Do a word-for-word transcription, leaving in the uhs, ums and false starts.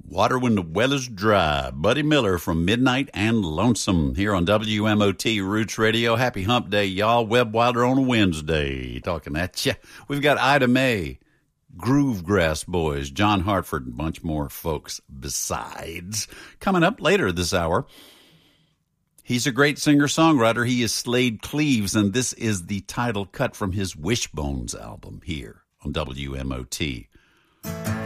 Water When the Weather's Dry. Buddy Miller from Midnight and Lonesome here on W M O T Roots Radio. Happy Hump Day, y'all. Web Wilder on a Wednesday. Talking at ya. We've got Ida Mae, Groovegrass Boys, John Hartford, and a bunch more folks besides. Coming up later this hour, he's a great singer-songwriter. He is Slade Cleaves, and this is the title cut from his Wishbones album here on W M O T.